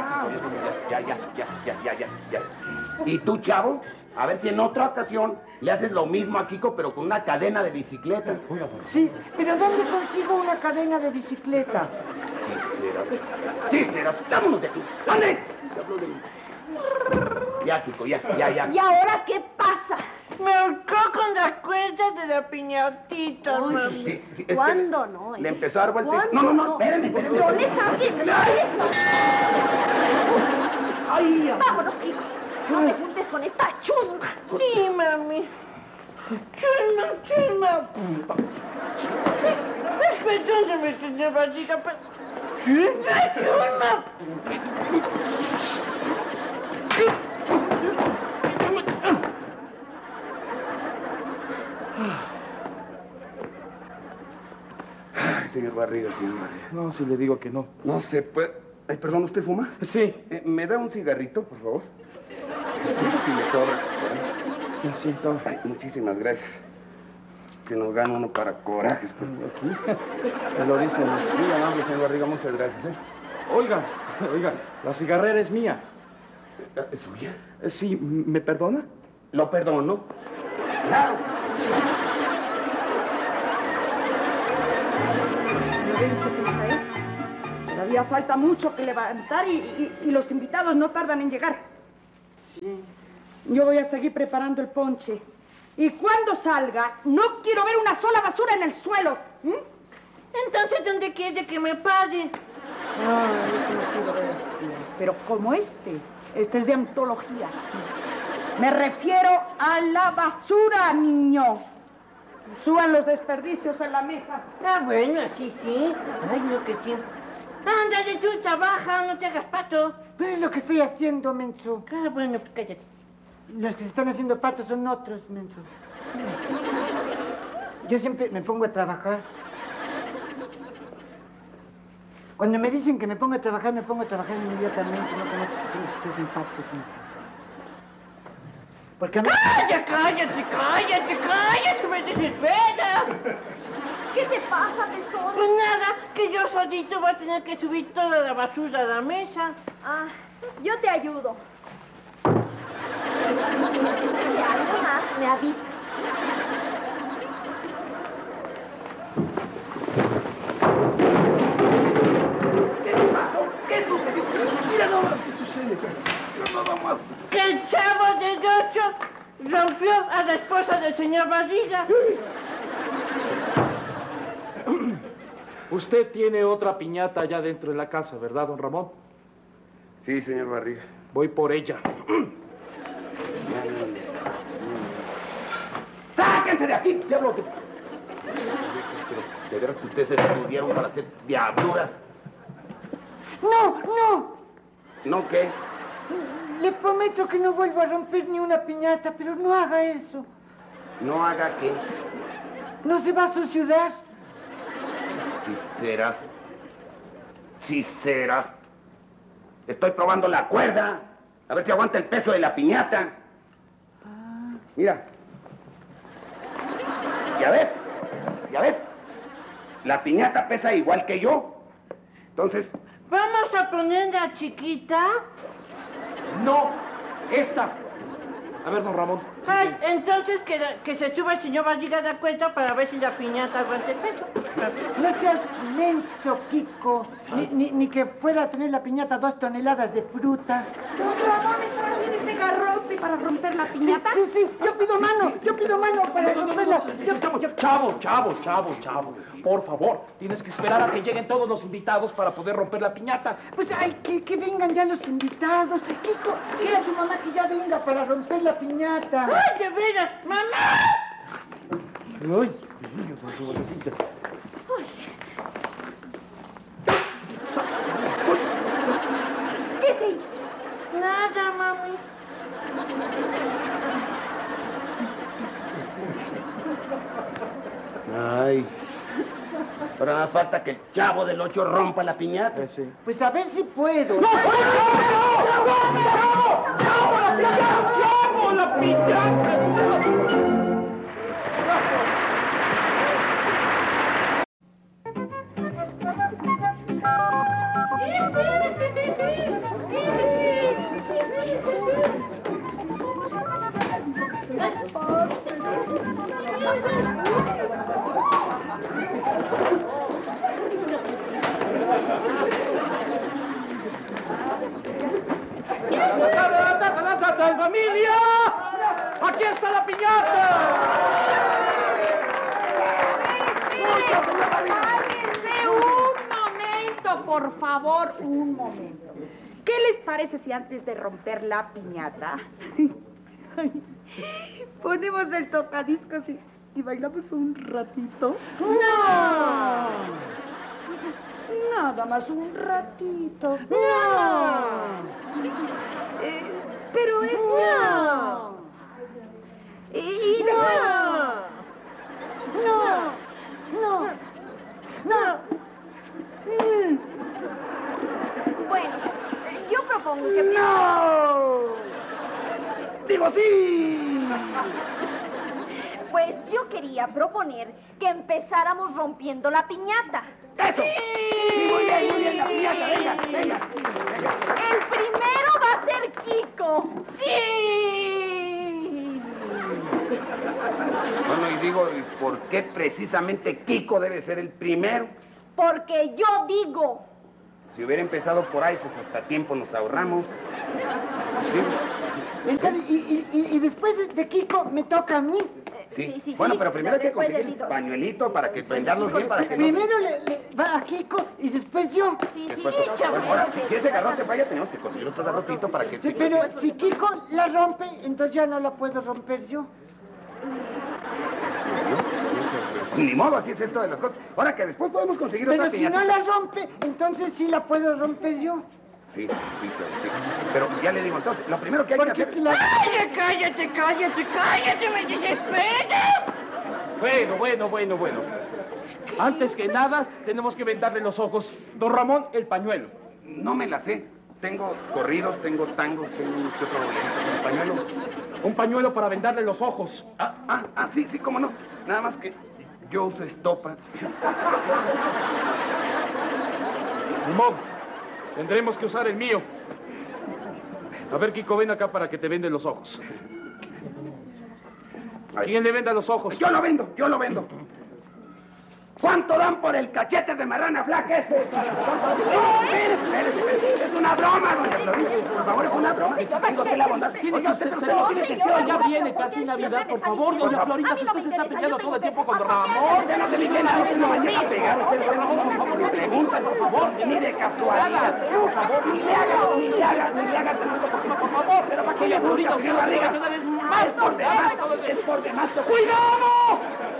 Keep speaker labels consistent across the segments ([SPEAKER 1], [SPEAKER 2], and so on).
[SPEAKER 1] Ya. ¿Y tú, chavo? A ver si en otra ocasión le haces lo mismo a Kiko, pero con una cadena de bicicleta.
[SPEAKER 2] Sí, pero ¿dónde consigo una cadena de bicicleta?
[SPEAKER 1] Chisteras, vámonos de aquí. ¿Dónde? Ya, Kiko, ya.
[SPEAKER 3] ¿Y ahora qué pasa?
[SPEAKER 4] Me ahorcó con las cuerdas de la piñatita, mami.
[SPEAKER 1] Sí,
[SPEAKER 3] ¿Cuándo no?
[SPEAKER 1] Le empezó a dar vueltas.
[SPEAKER 3] ¿Cuándo
[SPEAKER 1] No, espérame.
[SPEAKER 3] No le saques, no eso.
[SPEAKER 2] ¡Ay!
[SPEAKER 3] Vámonos, Kiko. No te juntes con esta chusma.
[SPEAKER 4] Sí, mami. Chusma. Perdóname, señor Barriga, pero... ¡Chusma!
[SPEAKER 1] Ay, señor Barriga.
[SPEAKER 5] No, si le digo que no.
[SPEAKER 1] No se puede... Ay, perdón, ¿usted fuma?
[SPEAKER 5] Sí.
[SPEAKER 1] ¿Me da un cigarrito, por favor? Si me sobra.
[SPEAKER 5] Sí, toma.
[SPEAKER 1] Ay, muchísimas gracias. Que nos gana uno para corajes.
[SPEAKER 5] Aquí. Me lo dicen.
[SPEAKER 1] Muy amable, señor Barriga, muchas gracias.
[SPEAKER 5] Oiga, la cigarrera es mía.
[SPEAKER 1] ¿Es suya?
[SPEAKER 5] Sí, ¿me perdona?
[SPEAKER 1] Lo perdono. Claro.
[SPEAKER 2] Lorenzo Pisaí. Todavía falta mucho que levantar y los invitados no tardan en llegar. Sí. Yo voy a seguir preparando el ponche. Y cuando salga, no quiero ver una sola basura en el suelo.
[SPEAKER 4] Entonces, ¿dónde quiere que me pare?
[SPEAKER 2] Ay, he conocido bestias, pero como este es de antología. Me refiero a la basura, niño. Suban los desperdicios en la mesa.
[SPEAKER 4] Ah, bueno, así sí. Ay, no, que sí. Ándale, tú trabaja, no te hagas pato.
[SPEAKER 2] Pues es lo que estoy haciendo, menso.
[SPEAKER 4] Ah, bueno, pues cállate.
[SPEAKER 2] Los que se están haciendo patos son otros, menso. Yo siempre me pongo a trabajar. Cuando me dicen que me pongo a trabajar inmediatamente, no como otros que son los que se hacen patos, menso. Porque a mí...
[SPEAKER 4] ¡Cállate! ¡Me desespera!
[SPEAKER 3] ¿Qué te pasa, tesoro?
[SPEAKER 4] Pues nada, que yo solito voy a tener que subir toda la basura a la mesa.
[SPEAKER 3] Ah, yo te ayudo. Si algo más, me avisas.
[SPEAKER 1] ¿Qué pasó? ¿Qué sucedió? Mira nomás qué sucede. No más.
[SPEAKER 4] Que el chavo de 8 rompió a la esposa del señor Barriga.
[SPEAKER 5] Usted tiene otra piñata allá dentro de la casa, ¿verdad, don Ramón?
[SPEAKER 1] Sí, señor Barriga.
[SPEAKER 5] Voy por ella.
[SPEAKER 1] ¡Sáquense de aquí, diablo! ¿De veras que ustedes se estudiaron para hacer diabluras?
[SPEAKER 2] No.
[SPEAKER 1] ¿No qué?
[SPEAKER 2] Le prometo que no vuelvo a romper ni una piñata, pero no haga eso.
[SPEAKER 1] ¿No haga qué?
[SPEAKER 2] No se va a suicidar.
[SPEAKER 1] Si serás. Estoy probando la cuerda. A ver si aguanta el peso de la piñata. Mira. ¿Ya ves? La piñata pesa igual que yo. Entonces...
[SPEAKER 4] ¿Vamos a poner la chiquita?
[SPEAKER 5] No, esta. A ver, don Ramón.
[SPEAKER 4] Ay, entonces que se suba el señor Barriga a la cuenta para ver si la piñata aguanta el peso.
[SPEAKER 2] No seas menso, Kiko. Ni que fuera a tener la piñata 2 toneladas de fruta.
[SPEAKER 3] Don Ramón, ¿está bien este garrote para romper la piñata?
[SPEAKER 2] Sí. Yo pido mano para romperla.
[SPEAKER 5] Chavo. Por favor, tienes que esperar a que lleguen todos los invitados para poder romper la piñata.
[SPEAKER 2] Pues, que vengan ya los invitados. Kiko, dile a tu mamá que ya venga para romper la piñata.
[SPEAKER 4] ¡Ay, de veras! ¡Mamá!
[SPEAKER 5] Ay, niño, con su vocecita.
[SPEAKER 3] ¿Qué te hizo?
[SPEAKER 4] Nada, mami.
[SPEAKER 1] Ay. Ahora nada más falta que el chavo del 8 rompa la piñata.
[SPEAKER 5] Sí.
[SPEAKER 2] Pues a ver si puedo.
[SPEAKER 5] ¡No! ¡Chavo, la piñata! ¡Familia! ¡Aquí está la piñata!
[SPEAKER 2] ¡Cállese un momento, por favor! Un momento. ¿Qué les parece si antes de romper la piñata ponemos el tocadiscos y bailamos un ratito?
[SPEAKER 4] ¡No!
[SPEAKER 2] Nada más un ratito.
[SPEAKER 4] ¡No!
[SPEAKER 2] Pero es...
[SPEAKER 4] ¡No!
[SPEAKER 2] Y después...
[SPEAKER 4] ¡No! ¡No! ¡No!
[SPEAKER 3] Bueno, yo propongo que...
[SPEAKER 1] ¡No! ¡Digo sí!
[SPEAKER 3] Pues yo quería proponer que empezáramos rompiendo la piñata.
[SPEAKER 1] ¡Eso! Sí, muy bien, la piñata, venga.
[SPEAKER 3] El primero va a ser Kiko.
[SPEAKER 4] ¡Sí!
[SPEAKER 1] Bueno, y digo, ¿y por qué precisamente Kiko debe ser el primero?
[SPEAKER 3] Porque yo digo.
[SPEAKER 1] Si hubiera empezado por ahí, pues hasta tiempo nos ahorramos.
[SPEAKER 4] Entonces, y después de Kiko, ¿me toca a mí?
[SPEAKER 1] Sí. Bueno, pero primero hay que
[SPEAKER 3] después de
[SPEAKER 1] conseguir
[SPEAKER 3] Tito.
[SPEAKER 1] pañuelito para que prendarlos bien, para que no...
[SPEAKER 4] Primero le va a Kiko y después yo.
[SPEAKER 3] Sí,
[SPEAKER 1] Después,
[SPEAKER 3] chavo.
[SPEAKER 1] ahora, si ese garrote falla, tenemos que conseguir otro garrotito para que...
[SPEAKER 4] Sí, pero si Kiko la rompe, entonces ya no la puedo romper yo.
[SPEAKER 1] Pues ni modo, así es esto de las cosas. Ahora que después podemos conseguir
[SPEAKER 4] Pero
[SPEAKER 1] otra
[SPEAKER 4] si no
[SPEAKER 1] piñatita.
[SPEAKER 4] la rompe, entonces sí la puedo romper yo.
[SPEAKER 1] Sí. Pero ya le digo, entonces, lo primero que hay que
[SPEAKER 4] Porque
[SPEAKER 1] hacer...
[SPEAKER 4] si la...
[SPEAKER 2] ¡Cállate! ¡Me desespera!
[SPEAKER 5] Bueno. Antes que nada, tenemos que vendarle los ojos. Don Ramón, el pañuelo.
[SPEAKER 1] No me la sé. Tengo corridos, tengo tangos, tengo ¿qué otro bolerito? ¿Un pañuelo?
[SPEAKER 5] Un pañuelo para vendarle los ojos.
[SPEAKER 1] Sí, cómo no. Nada más que yo uso estopa.
[SPEAKER 5] Ni modo. Tendremos que usar el mío. A ver, Kiko, ven acá para que te venden los ojos. ¿Quién le venda los ojos?
[SPEAKER 1] Yo lo vendo. ¿Cuánto dan por el cachetes de marrana flaca este? Espérese. Es una broma, doña Florinda. Por favor, es una broma. Tengo usted la bondad. Oiga, usted
[SPEAKER 5] No tiene sentido, ya viene casi Navidad. Por favor, doña Florinda, si usted se está peleando todo el tiempo con Don Ramón.
[SPEAKER 1] Usted no se me queda, usted no me deja pegar. Usted no me pregunta, por favor, ni de casualidad. Por favor, ni le haga, por favor. Pero ¿para qué le busca, señor Barriga? Es por demás. ¡Cuidado!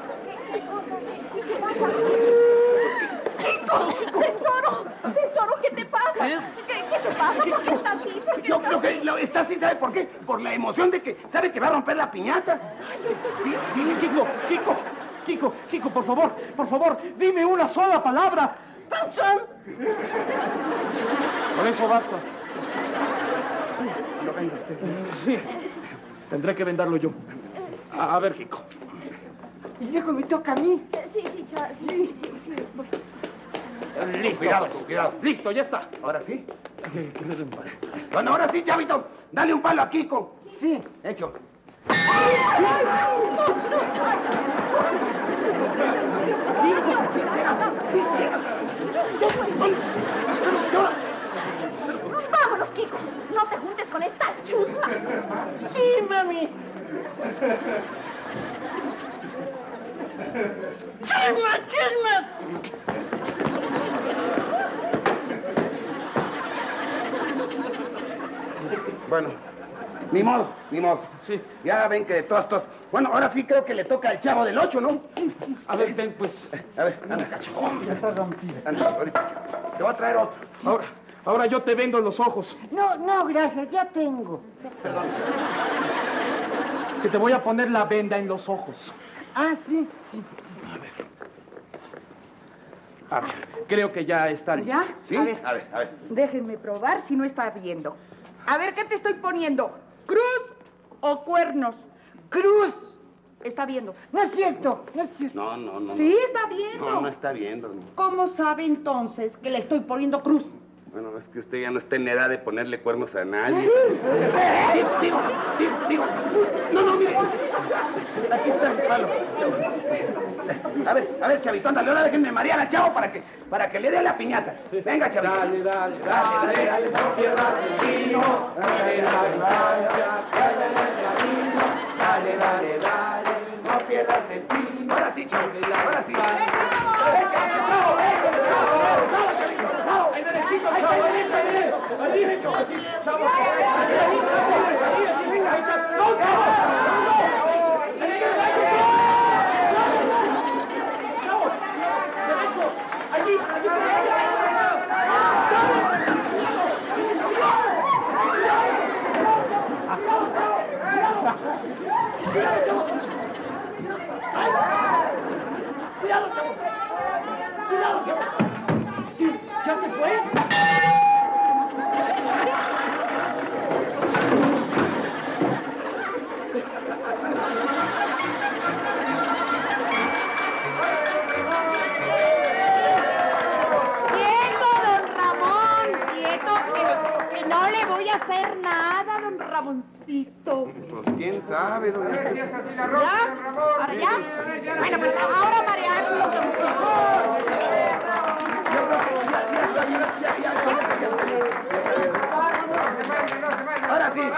[SPEAKER 3] Tesoro, ¿qué te pasa? ¿Qué te pasa? ¿Por qué estás así?
[SPEAKER 1] Yo creo que está así, ¿sabe por qué? Por la emoción de que sabe que va a romper la piñata. Sí,
[SPEAKER 5] Kiko, por favor, dime una sola palabra. ¡Panchón! Con eso basta.
[SPEAKER 1] Lo venda usted,
[SPEAKER 5] Sí, tendré que vendarlo yo. A ver, Kiko.
[SPEAKER 4] Y luego me toca a mí.
[SPEAKER 3] Sí, después.
[SPEAKER 5] Listo,
[SPEAKER 1] Cuidado.
[SPEAKER 5] Listo, ya está.
[SPEAKER 1] ¿Ahora sí?
[SPEAKER 5] Sí, que le den un palo.
[SPEAKER 1] Bueno, ahora sí, chavito. Dale un palo a Kiko.
[SPEAKER 4] Sí.
[SPEAKER 1] Hecho.
[SPEAKER 3] Vámonos, Kiko. No te juntes con esta chusma.
[SPEAKER 4] Sí, mami. ¡Chisma!
[SPEAKER 1] Bueno, ni modo.
[SPEAKER 5] Sí.
[SPEAKER 1] Ya ven que de todas. Bueno, ahora sí creo que le toca al chavo del 8, ¿no?
[SPEAKER 5] A ver, ven, pues.
[SPEAKER 1] A ver, anda, cacho.
[SPEAKER 4] Está rompida.
[SPEAKER 1] Anda, ahorita. Te voy a traer otro.
[SPEAKER 5] Ahora yo te vendo los ojos.
[SPEAKER 4] No, gracias, ya tengo.
[SPEAKER 5] Que te voy a poner la venda en los ojos.
[SPEAKER 4] Ah, sí.
[SPEAKER 5] A ver, creo que ya está listo.
[SPEAKER 2] ¿Ya?
[SPEAKER 1] ¿Sí?
[SPEAKER 2] A ver.
[SPEAKER 1] A ver.
[SPEAKER 2] Déjenme probar si no está viendo. A ver, ¿qué te estoy poniendo? ¿Cruz o cuernos?
[SPEAKER 4] ¡Cruz!
[SPEAKER 2] Está viendo.
[SPEAKER 4] No es cierto.
[SPEAKER 1] No.
[SPEAKER 2] Sí, está viendo.
[SPEAKER 1] No está viendo.
[SPEAKER 2] ¿Cómo sabe entonces que le estoy poniendo cruz?
[SPEAKER 6] Bueno, es que usted ya no está en edad de ponerle cuernos a nadie.
[SPEAKER 1] Digo. No, mire. Aquí está el palo. A ver, chavito, ándale, ahora déjenme marear al chavo para que le dé la piñata. Venga, chavito. Dale, no pierdas el vino. Dale, no pierdas el vino. Ahora sí, chavo, ahora sí. Échale, chavo. Ahí derechito, chavo, ahí derecho. Chavo, Cuidado, chavo. ¿Ya se fue?
[SPEAKER 2] Hacer nada, don Ramoncito.
[SPEAKER 6] Pues quién sabe, doña.
[SPEAKER 1] A ver si esta sí la rompe, don Ramón.
[SPEAKER 2] ¿Para allá? Bueno, pues ahora marearlo, don Ramón.
[SPEAKER 1] Yo creo que ya está bien, ya con eso ya está bien. No se vaya. Ahora sí.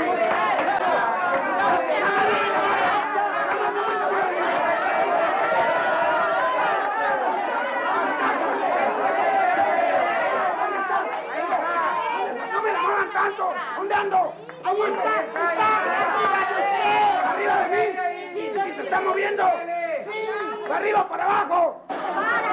[SPEAKER 1] ¿Dónde ando?
[SPEAKER 2] Ahí está,
[SPEAKER 1] ¿Arriba de mí? Sí, se está moviendo. Sí. ¿Para arriba o para abajo?
[SPEAKER 2] Para